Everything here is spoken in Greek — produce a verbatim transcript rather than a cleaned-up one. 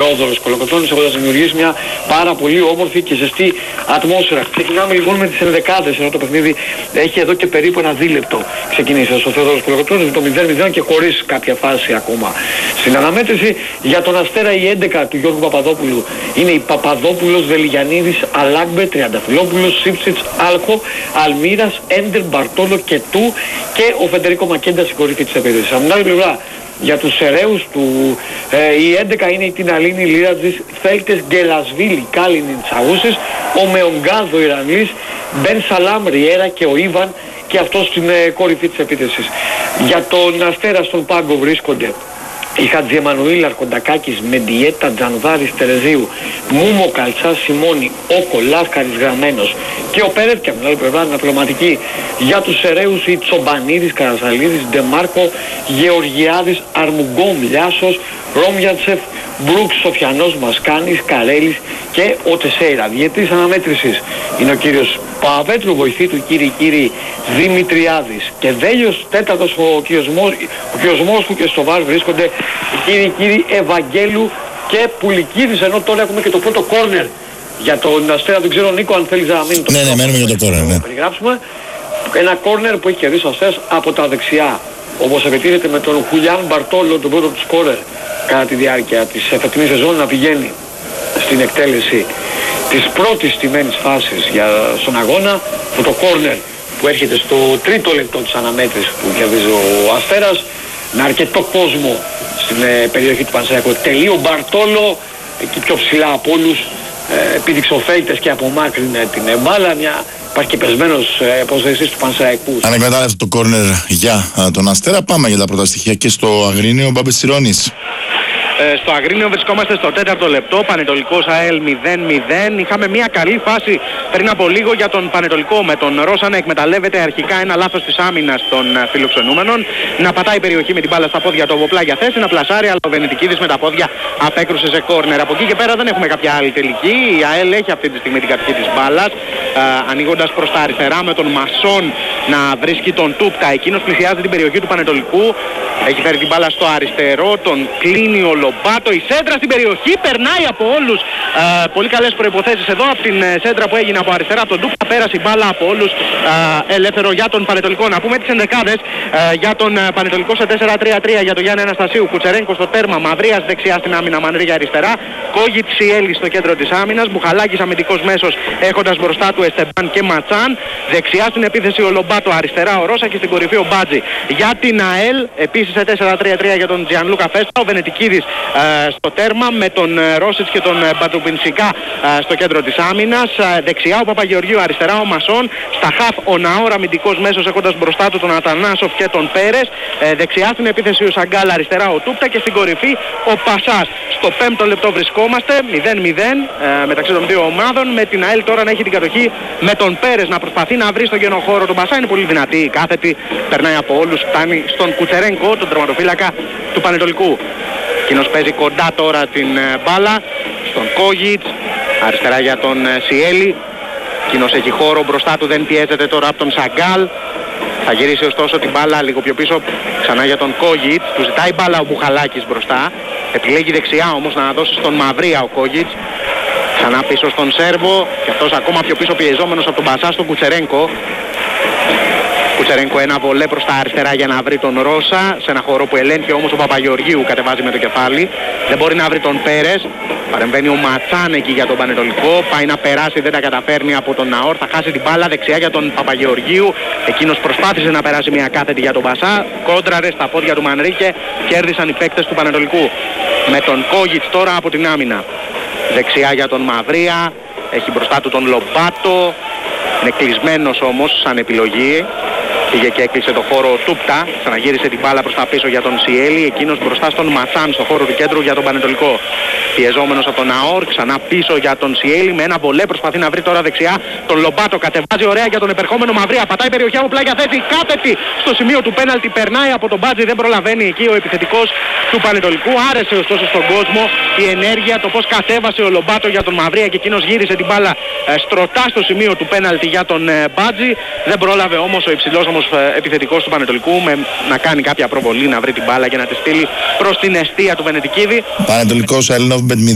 Θεόδωρος Κολοκοτρώνης, έχοντας δημιουργήσει μια πάρα πολύ όμορφη και ζεστή ατμόσφαιρα. Ξεκινάμε λοιπόν με τις ενδεκάδες, ενώ το παιχνίδι έχει εδώ και περίπου ένα δίλεπτο ξεκινήσει ο Θεόδωρος Κολοκοτρώνης με το μηδέν μηδέν και χωρίς κάποια φάση ακόμα στην αναμέτρηση. Για τον Αστέρα η έντεκα του Γιώργου Παπαδόπουλου είναι η Παπαδόπουλος, Δελιγιαννίδης, Αλάγκμπε, Τριανταφυλόπουλος, Σίψιτς, Άλκο, Αλμύρας, Έντερ, Μπαρτόλο και Του και ο Φεντερίκο Μακέντα στην κορυφή της επίθεσης. Από την άλλη πλευρά, για τους Σεραίους του ε, η έντεκα είναι η Τιναλίνη, Λίρατζης, Φέλτες, Γκελασβίλη, Κάλινιν, Τσαούσης, ο Μεογκάδο Ιρανλής, Μπεν Σαλάμ, Ριέρα και ο Ήβαν και αυτό στην ε, κορυφή της επίθεσης. Για τον Αστέρα στον πάγκο βρίσκονται η Χατζη Εμμανουήλ, Αρχοντακάκης, Μεντιέτα, Τζανδάρης, Τερεζίου, Μούμο, Καλτσάς, Σιμώνη, Όκο, Λάσκαρης, Γραμμένος και ο Πέρετ. Και από την άλλη πλευρά αναπληρωματική για τους Σεραίους η Τσομπανίδης, Καρασαλίδης, Ντεμάρκο, Γεωργιάδης, Αρμουγκόμ, Λιάσος, Ρόμιαντσεφ, Μπρούξ, Σοφιανός, Μασκάνης, Καρέλης και ο Τεσέιρα. Διαιτής αναμέτρησης είναι ο κύριος Παπαπέτρου, βοηθή του κύριοι κύριοι Δημητριάδης και Δέλιος, τέταρτος ο κύριος Μόσχου και στο βάρ βρίσκονται οι κύριοι κύριοι Ευαγγέλου και Πουλικίδης, ενώ τώρα έχουμε και το πρώτο κόρνερ για τον Αστέρα. Δεν ξέρω Νίκο αν θέλεις να μείνει το ναι, ναι, μένουμε για το κόρνερ, ναι. περιγράψουμε. Ένα κόρνερ που έχει κερδίσει ο Αστέρας από τα δεξιά, όπως επιτίθεται με τον Χουλιάν Μπαρτόλο, τον πρώτο του σκόρερ κατά τη διάρκεια της φετινής σεζόν, να πηγαίνει στην εκτέλεση της πρώτης τιμένης φάσης για στον αγώνα. Αυτό το κόρνερ που έρχεται στο τρίτο λεπτό της αναμέτρησης που κερδίζει ο Αστέρας, με αρκετό κόσμο στην ε, περιοχή του Πανσεραϊκού. Τελείω Μπαρτόλο, εκεί πιο ψηλά από όλους, ε, επίδειξε ο Φέιτες και απομάκρυνε την μπάλα. Μια υπάρχει και πεσμένος ε, ποδοσφαιριστής του Πανσεραϊκού. Ανεκμετάλλευτο το κόρνερ για α, τον Αστέρα. Πάμε για τα πρώτα στοιχεία και στο Αγρίνιο. Μπάμπης Τσιρώνης. Ε, στο Αγρίνιο βρισκόμαστε στο τέταρτο λεπτό, Πανετολικός ΑΕΛ μηδέν μηδέν. Είχαμε μια καλή φάση πριν από λίγο για τον Πανετολικό, με τον Ρώσα να εκμεταλλεύεται αρχικά ένα λάθος της άμυνας των φιλοξενούμενων, να πατάει η περιοχή με την μπάλα στα πόδια του Βοπλά για θέση, να πλασάρει, αλλά ο Βενετικίδης με τα πόδια απέκρουσε σε κόρνερ. Από εκεί και πέρα δεν έχουμε κάποια άλλη τελική. Η ΑΕΛ έχει αυτή τη στιγμή την κατοχή της μπάλας, ανοίγοντας προς τα αριστερά με τον Μασόν να βρίσκει τον Τούπτα. Εκείνος πλησιάζει την περιοχή του Πανετολικού, έχει φέρει την μπάλα στο αριστερό, τον κλείνει ο Λομπάτο, η σέντρα στην περιοχή, περνάει από όλους. Ε, πολύ καλές προϋποθέσεις εδώ από την ε, σέντρα που έγινε από αριστερά από τον Τούπτα, πέρασε η μπάλα από όλους, ε, ελεύθερο για τον Πανετολικό. Να πούμε τις ενδεκάδες ε, για τον ε, Πανετολικό σε τέσσερα τρία τρία για τον Γιάννη Αναστασίου, Κουτσερένκο στο τέρμα, Μαυρίας δεξιά στην άμυνα, Μανρίγια αριστερά, Κόγιτ Σιέλη στο κέντρο της άμυνας, Μπουχαλάκης αμυντικός μέσος έχοντας μπροστά του Εστεμπάν και Ματσάν, δεξιά στην επίθεση ο Λομπάτο, αριστερά ο Ρώσα και στην κορυφή ο Μπάτζη. Για την ΑΕΛ επίσης σε τέσσερα τρία τρία για τον Τζιανλούκα Φέστα, ο Βενετικίδης ε, στο τέρμα με τον ε, Ρόσιτς και τον ε, Μπατουμπινσικά ε, στο κέντρο της άμυνας, ε, δεξιά ο Παπαγεωργίου, αριστερά ο Μασόν, στα χαφ ο Ναόρα αμυντικός μέσος έχοντας μπροστά του τον Ατανάσοφ και τον Πέρες, ε, δεξιά στην επίθεση ο Σαγκάλ, αριστερά ο Τούπτα και στην κορυφή ο Πασάς. Στο πέμπτο λεπτό βρισκόμαστε μηδέν μηδέν ε, μεταξύ των δύο ομάδων, με την ΑΕΛ τώρα να έχει την κατοχή με τον Πέρες να προσπαθεί να βρει στον κενοχώρο τον Πασά. Είναι πολύ δυνατή η κάθετη, περνάει από όλους, φτάνει στον Κουτσερένκο, τον τερματοφύλακα του Πανετολικού. Εκείνος παίζει κοντά τώρα την ε, μπάλα στον Κόγιτς, αριστερά για τον ε, Σιέλη. Εκείνος έχει χώρο μπροστά του, δεν πιέζεται τώρα από τον Σαγκάλ. Θα γυρίσει ωστόσο την μπάλα λίγο πιο πίσω ξανά για τον Κόγιτς. Του ζητάει μπάλα ο Μπουχαλάκης μπροστά. Επιλέγει δεξιά όμως να δώσει στον Μαυρία ο Κόγιτς. Ξανά πίσω στον Σέρβο και αυτός ακόμα πιο πίσω πιεζόμενος από τον Μπασά στον Κουτσερένκο. Κουτσερένκο ένα βολέ προς τα αριστερά για να βρει τον Ρώσα, σε ένα χώρο που ελέγχει όμως ο Παπαγεωργίου, κατεβάζει με το κεφάλι, δεν μπορεί να βρει τον Πέρες, παρεμβαίνει ο Ματσάν εκεί για τον Πανετολικό, πάει να περάσει, δεν τα καταφέρνει από τον Ναόρ, θα χάσει την μπάλα δεξιά για τον Παπαγεωργίου, εκείνος προσπάθησε να περάσει μια κάθετη για τον Μπασά, κόντραρε στα πόδια του Μανρίκε, κέρδισαν οι παίκτες του Πανετολικού. Με τον Κόγιτς τώρα από την άμυνα, δεξιά για τον Μαυρία, έχει μπροστά του τον Λομπάτο, είναι κλεισμένος όμως σαν επιλογή. Πήγε και έκλεισε το χώρο Τούπτα, ξαναγύρισε την μπάλα προς τα πίσω για τον Σιέλη, εκείνος μπροστά στον Ματσάν στο χώρο του κέντρου για τον Πανετολικό. Πιεζόμενος από τον Ναόρ, ξανά πίσω για τον Σιέλη, με ένα βολέ προσπαθεί να βρει τώρα δεξιά τον Λομπάτο, κατεβάζει ωραία για τον επερχόμενο Μαυρία, πατάει περιοχή από πλάγια θέση, κάθετη στο σημείο του πέναλτι, περνάει από τον Μπάτζη, δεν προλαβαίνει εκεί ο επιθετικός του Πανετολικού. Άρεσε ωστόσο στον κόσμο η ενέργεια, το πως κατέβασε ο Λομπάτο για τον Μαυρία και εκείνος γύρισε την μπάλα ε, στρωτά στο σημείο του πέναλτι για τον ε, Μπάτζη. Δεν πρόλαβε όμως ο υψηλός όμως επιθετικός του Πανετολικού με να κάνει κάποια προβολή, να βρει την μπάλα και να τη στείλει προς την εστία του Βενετικίδη. Πανετολικός Ελληνόβ